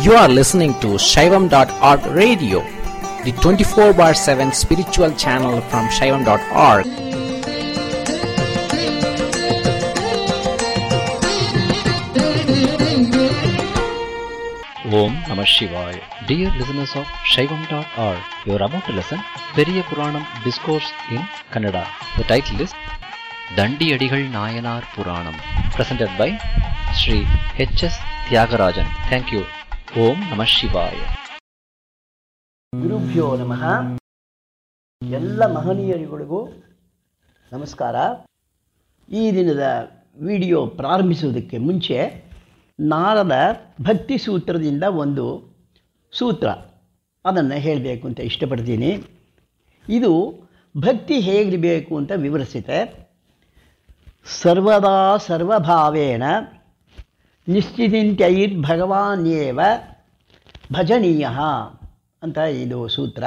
You are listening to Shaivam.org radio, the 24/7 spiritual channel from Shaivam.org. Om Namah Shivaya. Dear listeners of Shaivam.org, you are about to listen Periya Puranam Discourse in Kannada. The title is Dandi Adigal Nayanar Puranam, presented by Sri H.S. Tyagarajan. Thank you. Om Namah Shivaya. ಗುರುಭ್ಯೋ ನಮಃ. ಎಲ್ಲ ಮಹನೀಯರಿಗಳಿಗೂ ನಮಸ್ಕಾರ. ಈ ದಿನದ video ಪ್ರಾರಂಭಿಸುವುದಕ್ಕೆ ಮುಂಚೆ ನಾರದ ಭಕ್ತಿ ಸೂತ್ರದಿಂದ ಒಂದು ಸೂತ್ರ ಅದನ್ನು ಹೇಳಬೇಕು ಅಂತ ಇಷ್ಟಪಡ್ತೀನಿ. ಇದು ಭಕ್ತಿ ಹೇಗಿರಬೇಕು ಅಂತ ವಿವರಿಸುತ್ತೆ. ಸರ್ವದಾ ಸರ್ವಭಾವೇನ ನಿಶ್ಚಿತಿಂತ್ಯೈರ್ಭಗವಾನ್ಯೇವ ಭಜನೀಯ ಅಂತ ಇದು ಸೂತ್ರ.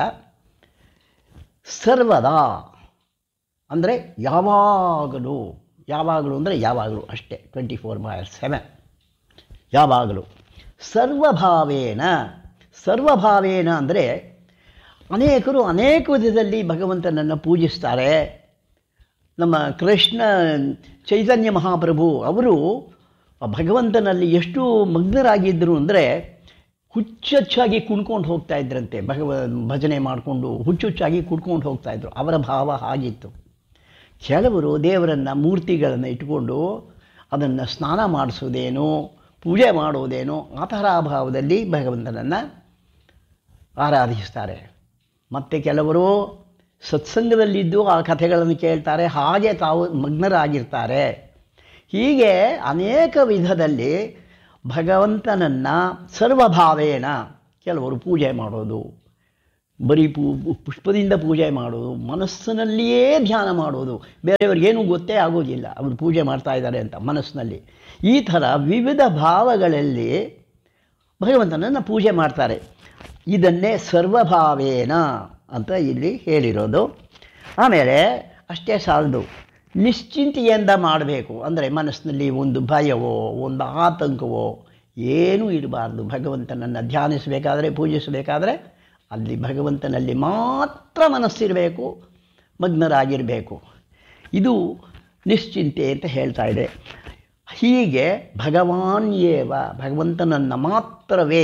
ಸರ್ವದಾ ಅಂದರೆ ಯಾವಾಗಲೂ, ಯಾವಾಗಲೂ ಅಂದರೆ ಯಾವಾಗಲೂ ಅಷ್ಟೇ, 24/7 ಯಾವಾಗಲೂ. ಸರ್ವಭಾವೇನ, ಸರ್ವಭಾವೇನ ಅಂದರೆ ಅನೇಕರು ಅನೇಕ ವಿಧದಲ್ಲಿ ಭಗವಂತನನ್ನು ಪೂಜಿಸ್ತಾರೆ. ನಮ್ಮ ಕೃಷ್ಣ ಚೈತನ್ಯ ಮಹಾಪ್ರಭು ಅವರು ಭಗವಂತನಲ್ಲಿ ಎಷ್ಟು ಮಗ್ನರಾಗಿದ್ದರು ಅಂದರೆ ಹುಚ್ಚುಚ್ಚಾಗಿ ಕುಣ್ಕೊಂಡು ಹೋಗ್ತಾ ಇದ್ರಂತೆ. ಭಜನೆ ಮಾಡಿಕೊಂಡು ಹುಚ್ಚುಚ್ಚಾಗಿ ಕುಡ್ಕೊಂಡು ಹೋಗ್ತಾಯಿದ್ರು. ಅವರ ಭಾವ ಹಾಗಿತ್ತು. ಕೆಲವರು ದೇವರನ್ನು, ಮೂರ್ತಿಗಳನ್ನು ಇಟ್ಕೊಂಡು ಅದನ್ನು ಸ್ನಾನ ಮಾಡಿಸೋದೇನೋ, ಪೂಜೆ ಮಾಡೋದೇನೋ ಆ ಥರ ಭಾವದಲ್ಲಿ ಭಗವಂತನನ್ನು ಆರಾಧಿಸ್ತಾರೆ. ಮತ್ತು ಕೆಲವರು ಸತ್ಸಂಗದಲ್ಲಿದ್ದು ಆ ಕಥೆಗಳನ್ನು ಕೇಳ್ತಾರೆ, ಹಾಗೆ ತಾವು ಮಗ್ನರಾಗಿರ್ತಾರೆ. ಹೀಗೆ ಅನೇಕ ವಿಧದಲ್ಲಿ ಭಗವಂತನನ್ನು ಸರ್ವಭಾವೇನ ಕೆಲವರು ಪೂಜೆ ಮಾಡೋದು, ಬರೀ ಪುಷ್ಪದಿಂದ ಪೂಜೆ ಮಾಡೋದು, ಮನಸ್ಸಿನಲ್ಲಿಯೇ ಧ್ಯಾನ ಮಾಡೋದು, ಬೇರೆಯವ್ರಿಗೇನೂ ಗೊತ್ತೇ ಆಗೋದಿಲ್ಲ ಅವರು ಪೂಜೆ ಮಾಡ್ತಾ ಇದ್ದಾರೆ ಅಂತ ಮನಸ್ಸಿನಲ್ಲಿ. ಈ ಥರ ವಿವಿಧ ಭಾವಗಳಲ್ಲಿ ಭಗವಂತನನ್ನು ಪೂಜೆ ಮಾಡ್ತಾರೆ. ಇದನ್ನೇ ಸರ್ವಭಾವೇನ ಅಂತ ಇಲ್ಲಿ ಹೇಳಿರೋದು. ಆಮೇಲೆ ಅಷ್ಟೇ ಸಾಲದು, ನಿಶ್ಚಿಂತೆಯಿಂದ ಮಾಡಬೇಕು. ಅಂದರೆ ಮನಸ್ಸಿನಲ್ಲಿ ಒಂದು ಭಯವೋ ಒಂದು ಆತಂಕವೋ ಏನೂ ಇರಬಾರ್ದು. ಭಗವಂತನನ್ನು ಧ್ಯಾನಿಸಬೇಕಾದ್ರೆ, ಪೂಜಿಸಬೇಕಾದ್ರೆ ಅಲ್ಲಿ ಭಗವಂತನಲ್ಲಿ ಮಾತ್ರ ಮನಸ್ಸಿರಬೇಕು, ಮಗ್ನರಾಗಿರಬೇಕು. ಇದು ನಿಶ್ಚಿಂತೆ ಅಂತ ಹೇಳ್ತಾ ಇದೆ. ಹೀಗೆ ಭಗವಾನ್ಯೇವ, ಭಗವಂತನನ್ನು ಮಾತ್ರವೇ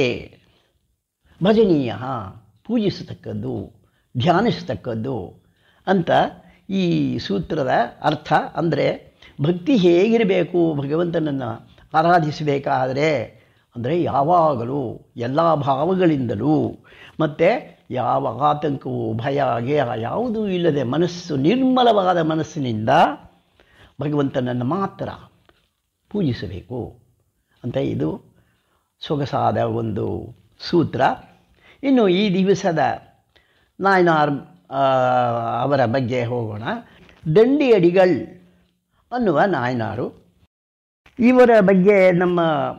ಭಜನೀಯ, ಪೂಜಿಸತಕ್ಕದ್ದು, ಧ್ಯಾನಿಸತಕ್ಕದ್ದು ಅಂತ ಈ ಸೂತ್ರದ ಅರ್ಥ. ಅಂದರೆ ಭಕ್ತಿ ಹೇಗಿರಬೇಕು ಭಗವಂತನನ್ನು ಆರಾಧಿಸಬೇಕಾದರೆ ಅಂದರೆ ಯಾವಾಗಲೂ ಎಲ್ಲ ಭಾವಗಳಿಂದಲೂ, ಮತ್ತು ಯಾವ ಆತಂಕವೂ ಭಯ ಗೆ ಯಾವುದೂ ಇಲ್ಲದೆ ಮನಸ್ಸು ನಿರ್ಮಲವಾದ ಮನಸ್ಸಿನಿಂದ ಭಗವಂತನನ್ನು ಮಾತ್ರ ಪೂಜಿಸಬೇಕು ಅಂತ ಇದು ಸೊಗಸಾದ ಒಂದು ಸೂತ್ರ. ಇನ್ನು ಈ ದಿವಸದ ನಾಯನಾರ್ ಅವರ ಬಗ್ಗೆ ಹೋಗೋಣ. ದಂಡಿ ಅಡಿಗಳ್ ಅನ್ನುವ ನಾಯನಾರು. ಇವರ ಬಗ್ಗೆ ನಮ್ಮ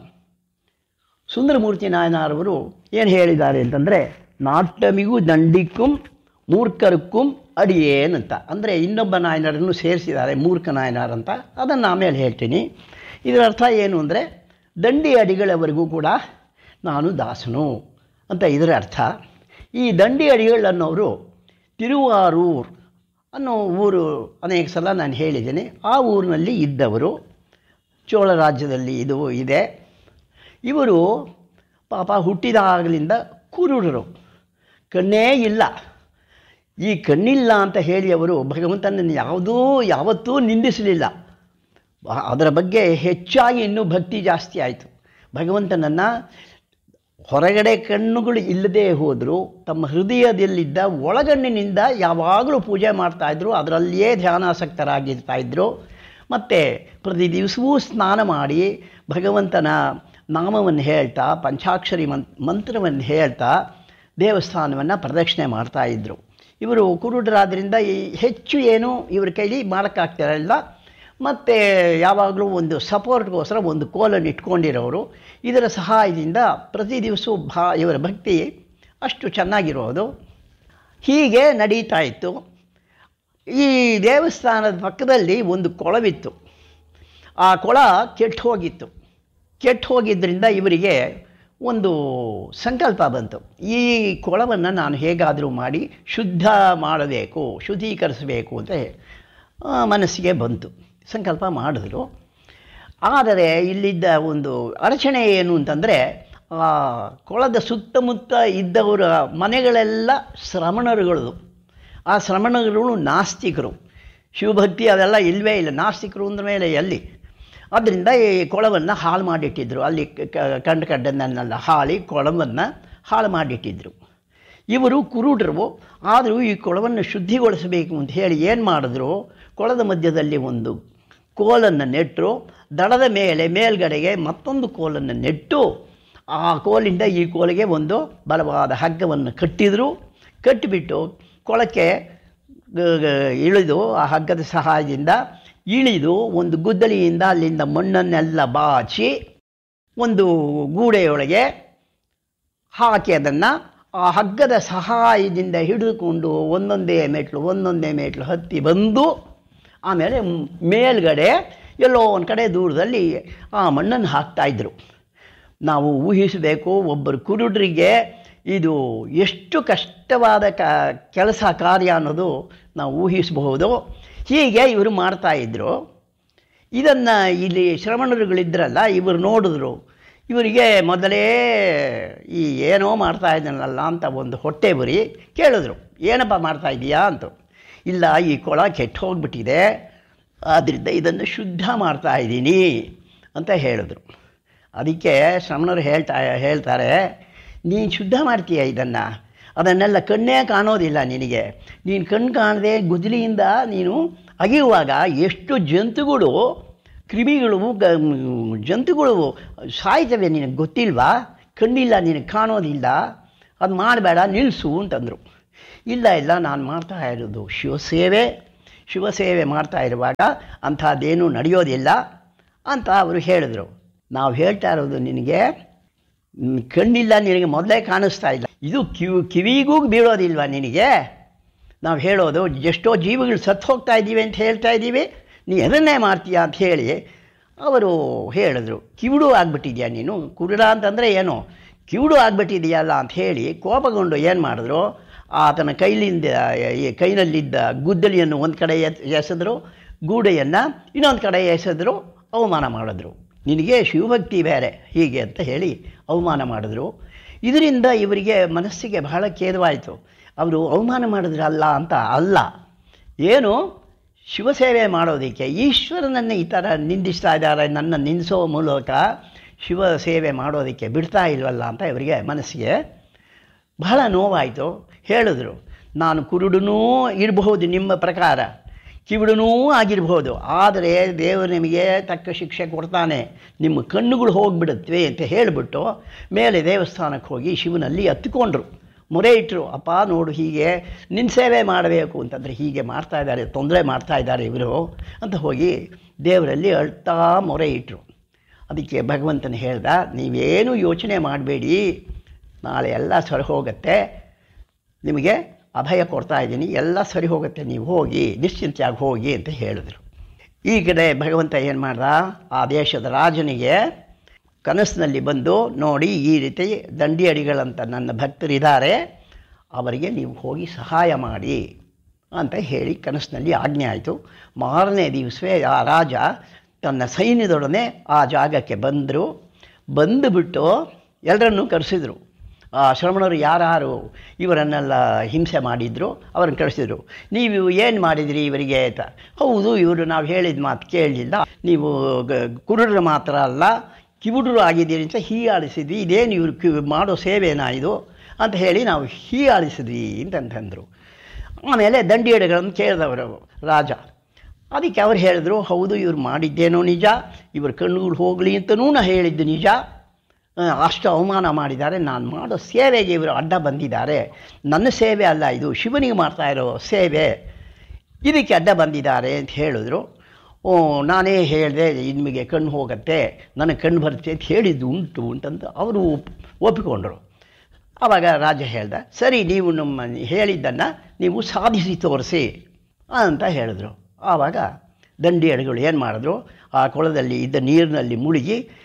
ಸುಂದರಮೂರ್ತಿ ನಾಯನಾರವರು ಏನು ಹೇಳಿದ್ದಾರೆ ಅಂತಂದರೆ, ನಾಟ್ಯಮಿಗೂ ದಂಡಿಕ್ಕೂ ಮೂರ್ಖರಕ್ಕೂ ಅಡಿಯೇನಂತ. ಅಂದರೆ ಇನ್ನೊಬ್ಬ ನಾಯನರನ್ನು ಸೇರಿಸಿದ್ದಾರೆ, ಮೂರ್ಖ ನಾಯನಾರ್ ಅಂತ. ಅದನ್ನು ಆಮೇಲೆ ಹೇಳ್ತೀನಿ. ಇದರ ಅರ್ಥ ಏನು ಅಂದರೆ, ದಂಡಿ ಅಡಿಗಳವರೆಗೂ ಕೂಡ ನಾನು ದಾಸನು ಅಂತ ಇದರ ಅರ್ಥ. ಈ ದಂಡಿ ಅಡಿಗಳು ಅನ್ನೋರು ತಿರುವಾರೂರ್ ಅನ್ನೋ ಊರು ಅನೇಕ ಸಲ ನಾನು ಹೇಳಿದ್ದೇನೆ. ಆ ಊರಿನಲ್ಲಿ ಇದ್ದವರು. ಚೋಳ ರಾಜ್ಯದಲ್ಲಿ ಇದು ಇದೆ. ಇವರು ಪಾಪ ಹುಟ್ಟಿದಾಗಲಿಂದ ಕುರುಡರು, ಕಣ್ಣೇ ಇಲ್ಲ. ಈ ಕಣ್ಣಿಲ್ಲ ಅಂತ ಹೇಳಿ ಅವರು ಭಗವಂತನನ್ನು ಯಾವತ್ತೂ ನಿಂದಿಸಲಿಲ್ಲ. ಅದರ ಬಗ್ಗೆ ಹೆಚ್ಚಾಗಿ ಇನ್ನೂ ಭಕ್ತಿ ಜಾಸ್ತಿ ಆಯಿತು. ಭಗವಂತನನ್ನು ಹೊರಗಡೆ ಕಣ್ಣುಗಳು ಇಲ್ಲದೆ ಹೋದರೂ ತಮ್ಮ ಹೃದಯದಲ್ಲಿದ್ದ ಒಳಗಣ್ಣಿನಿಂದ ಯಾವಾಗಲೂ ಪೂಜೆ ಮಾಡ್ತಾಯಿದ್ರು, ಅದರಲ್ಲಿಯೇ ಧ್ಯಾನಾಸಕ್ತರಾಗಿರ್ತಾಯಿದ್ರು. ಮತ್ತು ಪ್ರತಿ ದಿವಸವೂ ಸ್ನಾನ ಮಾಡಿ ಭಗವಂತನ ನಾಮವನ್ನು ಹೇಳ್ತಾ, ಪಂಚಾಕ್ಷರಿ ಮಂತ್ರವನ್ನು ಹೇಳ್ತಾ ದೇವಸ್ಥಾನವನ್ನು ಪ್ರದಕ್ಷಿಣೆ ಮಾಡ್ತಾಯಿದ್ರು. ಇವರು ಕುರುಡರಾದ್ದರಿಂದ ಹೆಚ್ಚು ಏನು ಇವ್ರ ಕೈಲಿ ಮಾಡೋಕ್ಕಾಗ್ತಿರಲಿಲ್ಲ. ಮತ್ತು ಯಾವಾಗಲೂ ಒಂದು ಸಪೋರ್ಟ್ಗೋಸ್ಕರ ಒಂದು ಕೋಲನ್ನು ಇಟ್ಕೊಂಡಿರೋರು. ಇದರ ಸಹಾಯದಿಂದ ಪ್ರತಿ ದಿವಸವೂ ಇವರ ಭಕ್ತಿ ಅಷ್ಟು ಚೆನ್ನಾಗಿರೋದು. ಹೀಗೆ ನಡೀತಾ ಇತ್ತು. ಈ ದೇವಸ್ಥಾನದ ಪಕ್ಕದಲ್ಲಿ ಒಂದು ಕೊಳವಿತ್ತು. ಆ ಕೊಳ ಕೆಟ್ಟು ಹೋಗಿತ್ತು. ಕೆಟ್ಟು ಹೋಗಿದ್ದರಿಂದ ಇವರಿಗೆ ಒಂದು ಸಂಕಲ್ಪ ಬಂತು. ಈ ಕೊಳವನ್ನು ನಾನು ಹೇಗಾದರೂ ಮಾಡಿ ಶುದ್ಧ ಮಾಡಬೇಕು, ಶುದ್ಧೀಕರಿಸಬೇಕು ಅಂತ ಮನಸ್ಸಿಗೆ ಬಂತು. ಸಂಕಲ್ಪ ಮಾಡಿದ್ರು. ಆದರೆ ಇಲ್ಲಿದ್ದ ಒಂದು ಅಡಚಣೆ ಏನು ಅಂತಂದರೆ, ಆ ಕೊಳದ ಸುತ್ತಮುತ್ತ ಇದ್ದವರ ಮನೆಗಳೆಲ್ಲ ಶ್ರಮಣರುಗಳು. ಆ ಶ್ರಮಣರುಗಳು ನಾಸ್ತಿಕರು, ಶಿವಭಕ್ತಿ ಅದೆಲ್ಲ ಇಲ್ಲವೇ ಇಲ್ಲ. ನಾಸ್ತಿಕರು ಅಂದ ಮೇಲೆ ಎಲ್ಲಿ? ಅದರಿಂದ ಈ ಕೊಳವನ್ನು ಹಾಳು ಮಾಡಿಟ್ಟಿದ್ರು. ಅಲ್ಲಿ ಕಂಡನ್ನೆಲ್ಲ ಕೊಳವನ್ನು ಹಾಳು ಮಾಡಿಟ್ಟಿದ್ರು. ಇವರು ಕುರುಡರು. ಆದರೂ ಈ ಕೊಳವನ್ನು ಶುದ್ಧಿಗೊಳಿಸಬೇಕು ಅಂತ ಹೇಳಿ ಏನು ಮಾಡಿದ್ರು, ಕೊಳದ ಮಧ್ಯದಲ್ಲಿ ಒಂದು ಕೋಲನ್ನು ನೆಟ್ಟರು. ದಡದ ಮೇಲ್ಗಡೆಗೆ ಮತ್ತೊಂದು ಕೋಲನ್ನು ನೆಟ್ಟು ಆ ಕೋಲಿಂದ ಈ ಕೋಲಿಗೆ ಒಂದು ಬಲವಾದ ಹಗ್ಗವನ್ನು ಕಟ್ಟಿದರು. ಕಟ್ಟಿಬಿಟ್ಟು ಕೊಳಕ್ಕೆ ಇಳಿದು ಆ ಹಗ್ಗದ ಸಹಾಯದಿಂದ ಇಳಿದು ಒಂದು ಗುದ್ದಲಿಯಿಂದ ಅಲ್ಲಿಂದ ಮಣ್ಣನ್ನೆಲ್ಲ ಬಾಚಿ ಒಂದು ಗೂಡೆಯೊಳಗೆ ಹಾಕಿ ಅದನ್ನು ಆ ಹಗ್ಗದ ಸಹಾಯದಿಂದ ಹಿಡಿದುಕೊಂಡು ಒಂದೊಂದೇ ಮೆಟ್ಲು ಹತ್ತಿ ಬಂದು ಆಮೇಲೆ ಮೇಲ್ಗಡೆ ಎಲ್ಲೋ ಒಂದು ಕಡೆ ದೂರದಲ್ಲಿ ಆ ಮಣ್ಣನ್ನು ಹಾಕ್ತಾಯಿದ್ರು. ನಾವು ಊಹಿಸಬೇಕು, ಒಬ್ಬರು ಕುರುಡರಿಗೆ ಇದು ಎಷ್ಟು ಕಷ್ಟವಾದ ಕೆಲಸ ಕಾರ್ಯ ಅನ್ನೋದು ನಾವು ಊಹಿಸಬಹುದು. ಹೀಗೆ ಇವರು ಮಾಡ್ತಾಯಿದ್ರು. ಇದನ್ನು ಇಲ್ಲಿ ಶ್ರಮಣರುಗಳಿದ್ರಲ್ಲ, ಇವರು ನೋಡಿದ್ರು. ಇವರಿಗೆ ಮೊದಲೇ ಈ ಏನೋ ಮಾಡ್ತಾಯಿದ್ದಾನಲ್ಲ ಅಂತ ಒಂದು ಹೊಟ್ಟೆ ಬರಿ ಕೇಳಿದ್ರು, ಏನಪ್ಪ ಮಾಡ್ತಾಯಿದ್ದೀಯಾ ಅಂತ. ಇಲ್ಲ, ಈ ಕೊಳ ಕೆಟ್ಟು ಹೋಗ್ಬಿಟ್ಟಿದೆ, ಆದ್ದರಿಂದ ಇದನ್ನು ಶುದ್ಧ ಮಾಡ್ತಾಯಿದ್ದೀನಿ ಅಂತ ಹೇಳಿದ್ರು. ಅದಕ್ಕೆ ಶ್ರಮಣರು ಹೇಳ್ತಾರೆ, ನೀನು ಶುದ್ಧ ಮಾಡ್ತೀಯ ಅದನ್ನೆಲ್ಲ ಕಣ್ಣೇ ಕಾಣೋದಿಲ್ಲ ನಿನಗೆ. ನೀನು ಕಣ್ಣು ಕಾಣದೆ ಗುದ್ದಲಿಯಿಂದ ನೀನು ಅಗೆಯುವಾಗ ಎಷ್ಟು ಜಂತುಗಳು, ಕ್ರಿಮಿಗಳು, ಜಂತುಗಳು ಸಾಯ್ತವೆ, ನಿನಗೆ ಗೊತ್ತಿಲ್ವಾ? ಕಣ್ಣಿಲ್ಲ, ನಿನಗೆ ಕಾಣೋದಿಲ್ಲ, ಅದು ಮಾಡಬೇಡ, ನಿಲ್ಲಿಸು ಅಂತಂದರು. ಇಲ್ಲ ನಾನು ಮಾಡ್ತಾ ಇರೋದು ಶಿವಸೇವೆ ಮಾಡ್ತಾ ಇರುವಾಗ ಅಂಥದ್ದೇನೂ ನಡೆಯೋದಿಲ್ಲ ಅಂತ ಅವರು ಹೇಳಿದ್ರು. ನಾವು ಹೇಳ್ತಾ ಇರೋದು, ನಿನಗೆ ಕಣ್ಣಿಲ್ಲ, ನಿನಗೆ ಮೊದಲೇ ಕಾಣಿಸ್ತಾ ಇಲ್ಲ, ಇದು ಕಿವಿಗೂ ಬೀಳೋದಿಲ್ವ ನಿನಗೆ? ನಾವು ಹೇಳೋದು ಎಷ್ಟೋ ಜೀವಿಗಳು ಸತ್ತು ಹೋಗ್ತಾ ಇದ್ದೀವಿ ಅಂತ ಹೇಳ್ತಾ ಇದ್ದೀವಿ, ನೀ ಅದನ್ನೇ ಮಾಡ್ತೀಯಾ ಅಂತ ಹೇಳಿ ಅವರು ಹೇಳಿದ್ರು. ಕಿವುಡು ಆಗಿಬಿಟ್ಟಿದ್ಯಾ ನೀನು, ಕುರುಡ ಅಂತಂದರೆ ಏನು, ಕಿವುಡು ಆಗಿಬಿಟ್ಟಿದೆಯಲ್ಲ ಅಂತ ಹೇಳಿ ಕೋಪಗೊಂಡು ಏನು ಮಾಡಿದ್ರು, ಆತನ ಕೈನಲ್ಲಿದ್ದ ಗುದ್ದಲಿಯನ್ನು ಒಂದು ಕಡೆ ಎಸೆದ್ರು, ಗೂಡೆಯನ್ನು ಇನ್ನೊಂದು ಕಡೆ ಎಸೆದ್ರು, ಅವಮಾನ ಮಾಡಿದ್ರು. ನಿನಗೆ ಶಿವಭಕ್ತಿ ಬೇರೆ ಹೀಗೆ ಅಂತ ಹೇಳಿ ಅವಮಾನ ಮಾಡಿದ್ರು. ಇದರಿಂದ ಇವರಿಗೆ ಮನಸ್ಸಿಗೆ ಬಹಳ ಖೇದವಾಯಿತು. ಅವರು ಅವಮಾನ ಮಾಡಿದ್ರಲ್ಲ ಅಂತ ಅಲ್ಲ, ಏನು ಶಿವಸೇವೆ ಮಾಡೋದಕ್ಕೆ ಈಶ್ವರನನ್ನು ಈ ಥರ ನಿಂದಿಸ್ತಾ ಇದ್ದಾರೆ, ನನ್ನ ನಿಂದಿಸೋ ಮೂಲಕ ಶಿವ ಸೇವೆ ಮಾಡೋದಕ್ಕೆ ಬಿಡ್ತಾ ಇಲ್ವಲ್ಲ ಅಂತ ಇವರಿಗೆ ಮನಸ್ಸಿಗೆ ಬಹಳ ನೋವಾಯಿತು. ಹೇಳಿದ್ರು, ನಾನು ಕುರುಡನೂ ಇರಬಹುದು, ನಿಮ್ಮ ಪ್ರಕಾರ ಕಿವುಡನೂ ಆಗಿರ್ಬೋದು, ಆದರೆ ದೇವರು ನಿಮಗೆ ತಕ್ಕ ಶಿಕ್ಷೆ ಕೊಡ್ತಾನೆ, ನಿಮ್ಮ ಕಣ್ಣುಗಳು ಹೋಗಿಬಿಡುತ್ತವೆ ಅಂತ ಹೇಳಿಬಿಟ್ಟು ಮೇಲೆ ದೇವಸ್ಥಾನಕ್ಕೆ ಹೋಗಿ ಶಿವನಲ್ಲಿ ಹತ್ತಿಕೊಂಡ್ರು, ಮೊರೆ ಇಟ್ಟರು. ಅಪ್ಪ ನೋಡು, ಹೀಗೆ ನಿನ್ನ ಸೇವೆ ಮಾಡಬೇಕು ಅಂತಂದರೆ ಹೀಗೆ ಮಾಡ್ತಾಯಿದ್ದಾರೆ, ತೊಂದರೆ ಮಾಡ್ತಾಯಿದ್ದಾರೆ ಇವರು ಅಂತ ಹೋಗಿ ದೇವರಲ್ಲಿ ಅಳ್ತಾ ಮೊರೆ ಇಟ್ಟರು. ಅದಕ್ಕೆ ಭಗವಂತನ ಹೇಳ್ದ, ನೀವೇನು ಯೋಚನೆ ಮಾಡಬೇಡಿ, ನಾಳೆ ಎಲ್ಲ ಸರಿ ಹೋಗುತ್ತೆ, ನಿಮಗೆ ಅಭಯ ಕೊಡ್ತಾ ಇದ್ದೀನಿ, ಎಲ್ಲ ಸರಿ ಹೋಗುತ್ತೆ, ನೀವು ಹೋಗಿ ನಿಶ್ಚಿಂತೆಯಾಗಿ ಹೋಗಿ ಅಂತ ಹೇಳಿದ್ರು. ಈ ಕಡೆ ಭಗವಂತ ಏನು ಮಾಡ್ದ, ಆ ದೇಶದ ರಾಜನಿಗೆ ಕನಸಿನಲ್ಲಿ ಬಂದು, ನೋಡಿ ಈ ರೀತಿ ದಂಡಿಯಡಿಗಳಂತ ನನ್ನ ಭಕ್ತರಿದ್ದಾರೆ, ಅವರಿಗೆ ನೀವು ಹೋಗಿ ಸಹಾಯ ಮಾಡಿ ಅಂತ ಹೇಳಿ ಕನಸಿನಲ್ಲಿ ಆಜ್ಞೆ ಆಯಿತು. ಮಾರನೇ ದಿವಸವೇ ಆ ರಾಜ ತನ್ನ ಸೈನ್ಯದೊಡನೆ ಆ ಜಾಗಕ್ಕೆ ಬಂದುಬಿಟ್ಟು ಎಲ್ಲರನ್ನೂ ಕರೆಸಿದರು. ಆ ಶ್ರಮಣರು ಯಾರು ಇವರನ್ನೆಲ್ಲ ಹಿಂಸೆ ಮಾಡಿದ್ರು ಅವ್ರನ್ನ ಕಳಿಸಿದ್ರು. ನೀವು ಏನು ಮಾಡಿದಿರಿ ಇವರಿಗೆ ಅಂತ. ಹೌದು, ಇವರು ನಾವು ಹೇಳಿದ ಮಾತು ಕೇಳಲಿಲ್ಲ, ನೀವು ಕುರುಡರು ಮಾತ್ರ ಅಲ್ಲ ಕಿವುಡರು ಆಗಿದ್ದೀರಿ ಅಂತ ಹೀಯಾಳಿಸಿದ್ವಿ, ಇದೇನು ಇವರು ಮಾಡೋ ಸೇವೆನಾ ಇದು ಅಂತ ಹೇಳಿ ನಾವು ಹೀಯಾಳಿಸಿದ್ವಿ ಅಂತಂತಂದರು. ಆಮೇಲೆ ದಂಡಿಯಡಿಗಳನ್ನು ಕೇಳಿದವರು ರಾಜ. ಅದಕ್ಕೆ ಅವ್ರು ಹೇಳಿದ್ರು, ಹೌದು ಇವ್ರು ಮಾಡಿದ್ದೇನೋ ನಿಜ, ಇವ್ರ ಕಣ್ಣುಗಳು ಹೋಗಲಿ ಅಂತನೂ ನಾನು ಹೇಳಿದ್ದು ನಿಜ, ಅಷ್ಟು ಅವಮಾನ ಮಾಡಿದ್ದಾರೆ, ನಾನು ಮಾಡೋ ಸೇವೆಗೆ ಇವರು ಅಡ್ಡ ಬಂದಿದ್ದಾರೆ, ನನ್ನ ಸೇವೆ ಅಲ್ಲ ಇದು, ಶಿವನಿಗೆ ಮಾಡ್ತಾ ಇರೋ ಸೇವೆ, ಇದಕ್ಕೆ ಅಡ್ಡ ಬಂದಿದ್ದಾರೆ ಅಂತ ಹೇಳಿದ್ರು. ನಾನೇ ಹೇಳಿದೆ ನಿಮಗೆ ಕಣ್ಣು ಹೋಗುತ್ತೆ, ನನಗೆ ಕಣ್ಣು ಬರುತ್ತೆ ಅಂತ ಹೇಳಿದ್ದು ಉಂಟು ಅಂತಂದು ಅವರು ಒಪ್ಪಿಕೊಂಡರು. ಆವಾಗ ರಾಜ ಹೇಳ್ದ, ಸರಿ ನೀವು ನಮ್ಮ ಹೇಳಿದ್ದನ್ನು ನೀವು ಸಾಧಿಸಿ ತೋರಿಸಿ ಅಂತ ಹೇಳಿದ್ರು. ಆವಾಗ ದಂಡಿಯಡಿಗಳು ಏನು ಮಾಡಿದ್ರು, ಆ ಕೊಳದಲ್ಲಿ ಇದ್ದ ನೀರಿನಲ್ಲಿ ಮುಳುಗಿ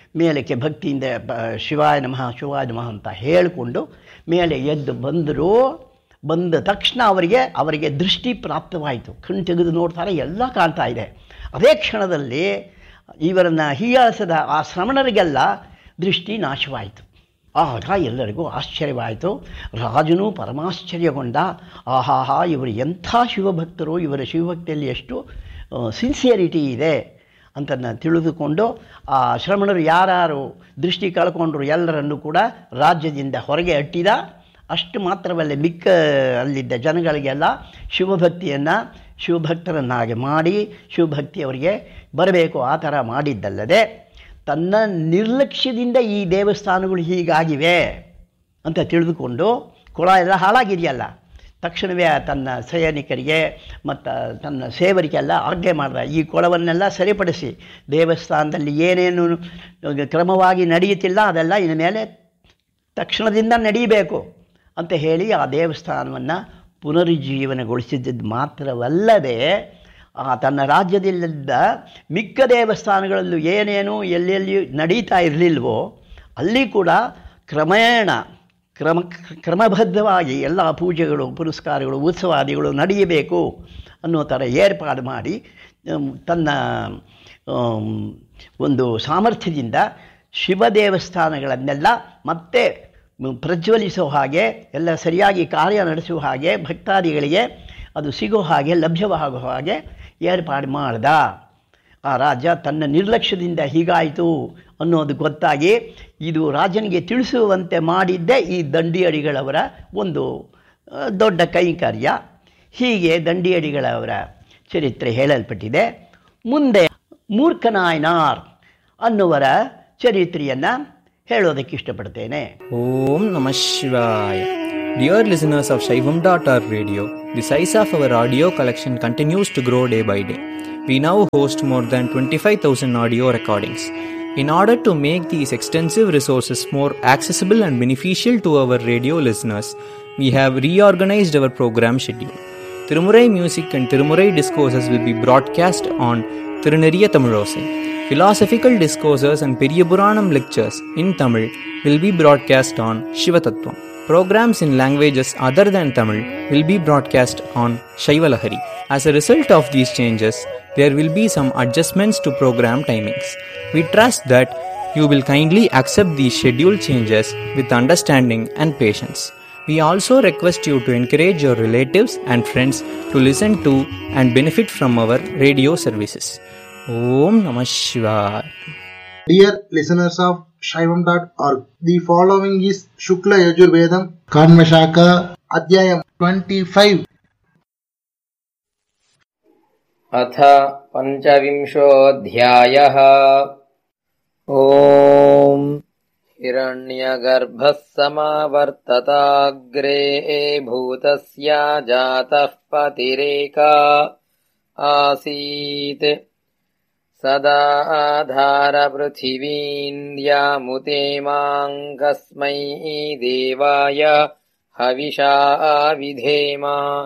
ಮೇಲಕ್ಕೆ ಭಕ್ತಿಯಿಂದ ಶಿವಾಯ ನಮಃ ಶಿವಾಯ ನಮಃ ಅಂತ ಹೇಳಿಕೊಂಡು ಮೇಲೆ ಎದ್ದು ಬಂದರು. ಬಂದ ತಕ್ಷಣ ಅವರಿಗೆ ದೃಷ್ಟಿ ಪ್ರಾಪ್ತವಾಯಿತು. ಕಣ್ಣು ತೆಗೆದು ನೋಡ್ತಾರೆ, ಎಲ್ಲ ಕಾಣ್ತಾ ಇದೆ. ಅದೇ ಕ್ಷಣದಲ್ಲಿ ಇವರನ್ನು ಹೀಯಾಳಿಸಿದ ಆ ಶ್ರಮಣರಿಗೆಲ್ಲ ದೃಷ್ಟಿ ನಾಶವಾಯಿತು. ಆಗ ಎಲ್ಲರಿಗೂ ಆಶ್ಚರ್ಯವಾಯಿತು. ರಾಜನು ಪರಮಾಶ್ಚರ್ಯಗೊಂಡ. ಆಹಾಹಾ, ಇವರು ಎಂಥ ಶಿವಭಕ್ತರು, ಇವರ ಶಿವಭಕ್ತಿಯಲ್ಲಿ ಎಷ್ಟು ಸಿನ್ಸಿಯರಿಟಿ ಇದೆ ಅಂತ ತಿಳಿದುಕೊಂಡು ಆ ಶ್ರಮಣರು ಯಾರು ದೃಷ್ಟಿ ಕಳ್ಕೊಂಡ್ರು ಎಲ್ಲರನ್ನೂ ಕೂಡ ರಾಜ್ಯದಿಂದ ಹೊರಗೆ ಅಟ್ಟಿದ. ಅಷ್ಟು ಮಾತ್ರವಲ್ಲೇ ಮಿಕ್ಕ ಅಲ್ಲಿದ್ದ ಜನಗಳಿಗೆಲ್ಲ ಶಿವಭಕ್ತರನ್ನಾಗಿ ಮಾಡಿ ಶಿವಭಕ್ತಿ ಅವರಿಗೆ ಬರಬೇಕು ಆ ಥರ ಮಾಡಿದ್ದಲ್ಲದೆ, ತನ್ನ ನಿರ್ಲಕ್ಷ್ಯದಿಂದ ಈ ದೇವಸ್ಥಾನಗಳು ಹೀಗಾಗಿವೆ ಅಂತ ತಿಳಿದುಕೊಂಡು, ಕೊಳ ಎಲ್ಲ ಹಾಳಾಗಿದೆಯಲ್ಲ, ತಕ್ಷಣವೇ ತನ್ನ ಸೈನಿಕರಿಗೆ ಮತ್ತು ತನ್ನ ಸೇವರಿಗೆಲ್ಲ ಆಜ್ಞೆ ಮಾಡಿದ, ಈ ಕೊಳವನ್ನೆಲ್ಲ ಸರಿಪಡಿಸಿ ದೇವಸ್ಥಾನದಲ್ಲಿ ಏನೇನು ಕ್ರಮವಾಗಿ ನಡೆಯುತ್ತಿಲ್ಲ ಅದೆಲ್ಲ ಇನ್ನು ಮೇಲೆ ತಕ್ಷಣದಿಂದ ನಡೀಬೇಕು ಅಂತ ಹೇಳಿ ಆ ದೇವಸ್ಥಾನವನ್ನು ಪುನರುಜ್ಜೀವನಗೊಳಿಸಿದ್ದು ಮಾತ್ರವಲ್ಲದೆ, ತನ್ನ ರಾಜ್ಯದಲ್ಲಿದ್ದ ಮಿಕ್ಕ ದೇವಸ್ಥಾನಗಳಲ್ಲೂ ಏನೇನು ಎಲ್ಲೆಲ್ಲಿ ನಡೀತಾ ಇರಲಿಲ್ವೋ ಅಲ್ಲಿ ಕೂಡ ಕ್ರಮಬದ್ಧವಾಗಿ ಎಲ್ಲ ಪೂಜೆಗಳು, ಪುರಸ್ಕಾರಗಳು, ಉತ್ಸವಾದಿಗಳು ನಡೆಯಬೇಕು ಅನ್ನೋ ಥರ ಏರ್ಪಾಡು ಮಾಡಿ ತನ್ನ ಒಂದು ಸಾಮರ್ಥ್ಯದಿಂದ ಶಿವ ದೇವಸ್ಥಾನಗಳನ್ನೆಲ್ಲ ಮತ್ತೆ ಪ್ರಜ್ವಲಿಸೋ ಹಾಗೆ, ಎಲ್ಲ ಸರಿಯಾಗಿ ಕಾರ್ಯ ನಡೆಸುವ ಹಾಗೆ, ಭಕ್ತಾದಿಗಳಿಗೆ ಅದು ಸಿಗೋ ಹಾಗೆ, ಲಭ್ಯವಾಗೋ ಹಾಗೆ ಏರ್ಪಾಡು ಮಾಡ್ದ. ಆ ರಾಜ ತನ್ನ ನಿರ್ಲಕ್ಷ್ಯದಿಂದ ಹೀಗಾಯಿತು ಅನ್ನೋದು ಗೊತ್ತಾಗಿ ಇದು ರಾಜನಿಗೆ ತಿಳಿಸುವಂತೆ ಮಾಡಿದ್ದೇ ಈ ದಂಡಿಯಡಿಗಳವರ ಒಂದು ದೊಡ್ಡ ಕೈಂಕರ್ಯ. ಹೀಗೆ ದಂಡಿಯಡಿಗಳವರ ಚರಿತ್ರೆ ಹೇಳಲ್ಪಟ್ಟಿದೆ. ಮುಂದೆ ಮೂರ್ಖನಾಯನಾರ್ ಅನ್ನುವರ ಚರಿತ್ರೆಯನ್ನು ಹೇಳೋದಕ್ಕೆ ಇಷ್ಟಪಡ್ತೇನೆ. ಓಂ ನಮಃ ಶಿವಾಯ. Dear listeners of Shaivam.org radio, the size of our audio collection continues to grow day by day. We now host more than 25,000 audio recordings. In order to make these extensive resources more accessible and beneficial to our radio listeners, we have reorganized our program schedule. Tirumurai music and Tirumurai discourses will be broadcast on Tiruneriya Tamilosai. Philosophical discourses and Periyapuranam lectures in Tamil will be broadcast on Shivatattvam. Programs in languages other than Tamil will be broadcast on Shaivalahari. As a result of these changes, there will be some adjustments to program timings. We trust that you will kindly accept these schedule changes with understanding and patience. We also request you to encourage your relatives and friends to listen to and benefit from our radio services. Om Namah Shivaya. Dear listeners of Shaivam.org, the following is Shukla Yajurvedam Kanvashaka Adhyayam 25. अथ पंचविंशोऽध्यायः। ॐ हिरण्यगर्भः समावर्तताग्रे भूतस्य जातः पतिरेका आसीत् सदा आधारपृथिवीन्द्यामुते मां कस्मै देवाय हविषा विधेम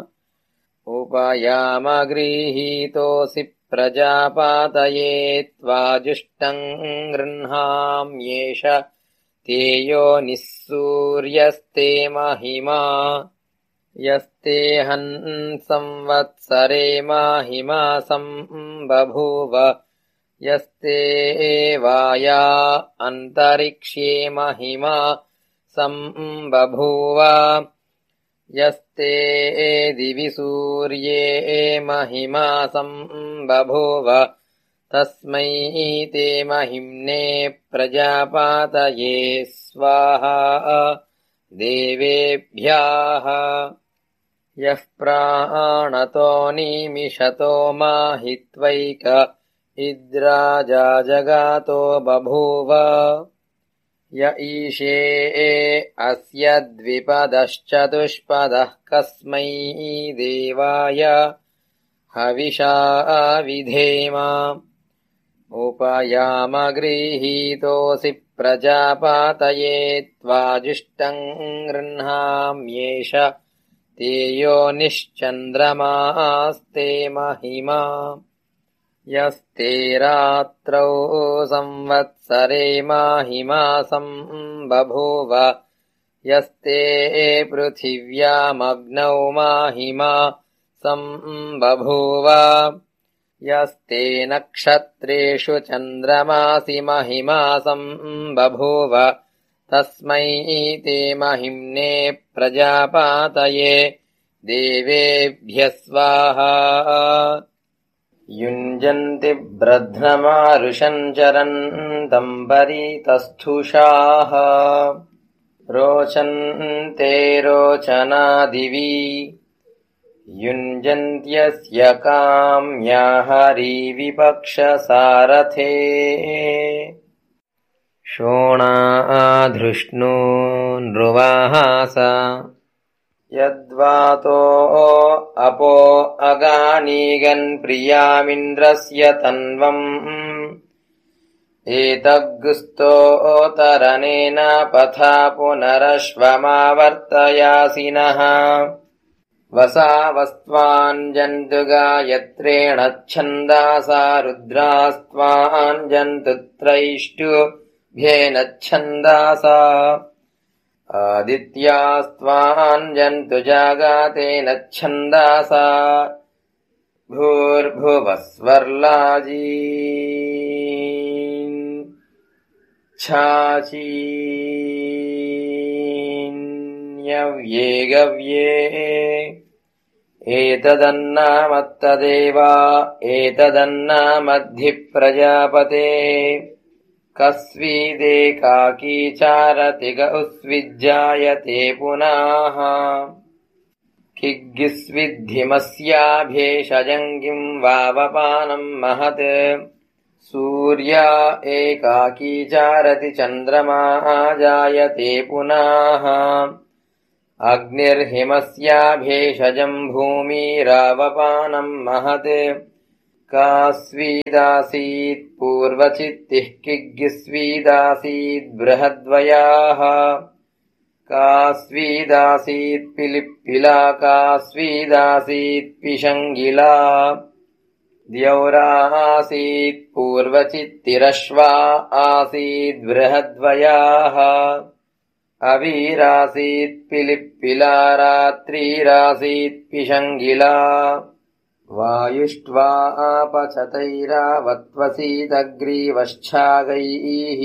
उपयामगृहीतोऽसि प्रजापातये त्वाजुष्टं गृह्णाम्येष तेयो निःसूर्यस्ते महिमा यस्ते संवत्सरे महिमा संबभूव यस्ते वाया अन्तरिक्षे महिमा संबभूव यस्ते दिवि सूर्ये महिमा संबभूव तस्मै ते महिम्ने प्रजापातये स्वाहा देवेभ्यः यः प्राणतो निमिषतो माहित्वैक इद्राजा जगातो बभूव य ईशे अस्य द्विपदश्चतुष्पदः कस्मै देवाय हविषा विधेम उपयामगृहीतोऽसि प्रजापातये त्वाजुष्टं गृह्णाम्येष तेयो निश्चन्द्रमास्ते महिमा यस्ते रात्रौ संवत्सरे माहिमासं बभूव यस्ते पृथिव्यामग्नौ माहिमासं बभूव यस्ते नक्षत्रेषु चन्द्रमासि महिमासं बभूव तस्मै ते महिम्ने प्रजापातये देवेभ्यः स्वाहा। युञ्जन्ति ब्रध्नमारुषञ्चरन्तं परितस्थुषाः रोचन्ते रोचनादिवि युञ्जन्त्यस्य काम्या हरिविपक्षसारथे शोणाधृष्णून्रुवाहास यद्वातो अपो अगानीगन्प्रियामिन्द्रस्य तन्वम् एतग्गुस्तोतरनेन पथा पुनरश्वमावर्तयासिनः वसावस्त्वाञ्जन्तु गायत्रेण छन्दासा रुद्रास्त्वाञ्जन्तु त्रैष्टुभ्येन छन्दासा आदित्यास्त्वाञ्जन्तु जागातेन छन्दासा भूर्भुवस्वर्लाजीन् छाचीन्यव्ये गव्ये एतदन्नामत्तदेवा एतदन्नामद्धि प्रजापते कस्विदेकाकी चारति ग उस्विज्जायते पुनः किग्गिस्विद्धिमस्याभेषजं किं वावपानं महत् सूर्या एकाकी चारति चन्द्रमा जायते पुनः अग्निर्हिमस्याभेषजं भूमिरावपानं महत् कास्वीदासीत् पूर्वचित्तिः किग्गिस्वीदासीत् बृहद्वयाः कास्वीदासीत् पिलिप्पिला कास्वीदासीत् पिशङ्गिला द्यौरासीत् पूर्वचित्तिरश्वा आसीत् बृहद्वयाः अवीरासीत् पिलिप्पिला रात्रिरासीत् पिशङ्गिला वायुष्ट्वा आपचतैरावत्वसीदग्रीवश्चागैः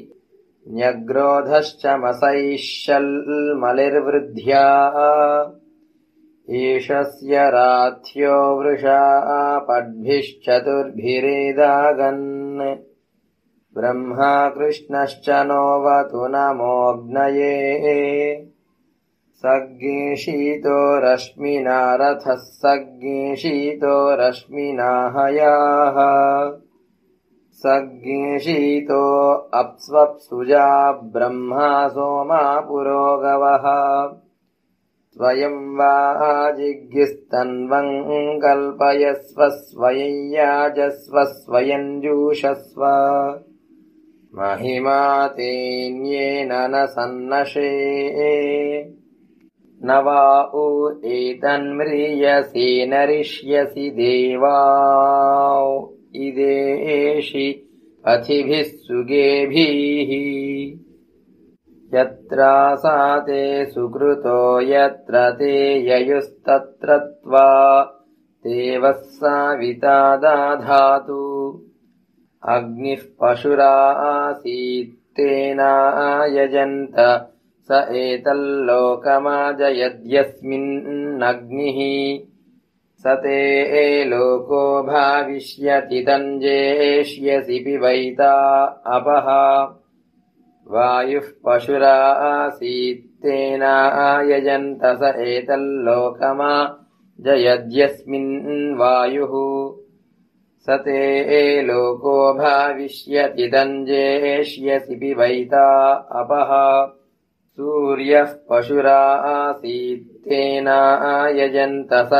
न्यग्रोधश्चमसैः शल्मलिर्वृद्ध्या ईशस्य राथ्यो वृषा पद्भिश्चतुर्भिरेदागन् ब्रह्मा कृष्णश्च नोवतु नमोऽग्नये सज्ञीषीतो रश्मिना रथः सज्ञीषीतो रश्मिना हयाः सज्ञीषीतो अप्स्वप्सुजा ब्रह्मा सोमा पुरोगवः स्वयं वा जिज्ञिस्तन्वं कल्पयस्व स्वयं याजस्व स्वयं जूषस्व महिमा तेन्येन न सन्नशे न वा उ एतन्म्रियसे नरिष्यसि देवाौ इदेषि पथिभिः सुगेभिः यत्रासा ते सुकृतो यत्र ते ययुस्तत्र त्वा देवः साविता दाधातु अग्निः पशुरासीत्तेनायजन्त स एतल्लोकमाजयद्यस्मिन्नग्निः स ते लोको भाविष्यति तञ्जेष्यसि पिबैता अपः वायुः पशुरासीत्तेनायजन्त स एतल्लोकमाजयद्यस्मिन्वायुः स ते लोको भाविष्यति तञ्जेष्यसि पिबैता अपः सूर्यः पशुरासीत्तेनायजन्त स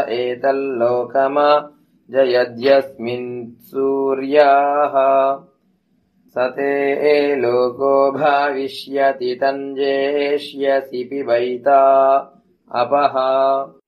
एतल्लोकमाजयद्यस्मिन्सूर्याः स ते लोको भाविष्यति तञ्जेष्यसि पिबैता अपः